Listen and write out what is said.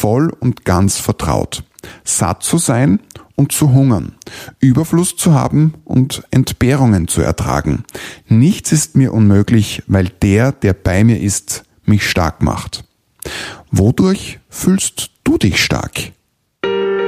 voll und ganz vertraut. Satt zu sein und zu hungern, Überfluss zu haben und Entbehrungen zu ertragen. Nichts ist mir unmöglich, weil der bei mir ist, mich stark macht. Wodurch fühlst du dich stark?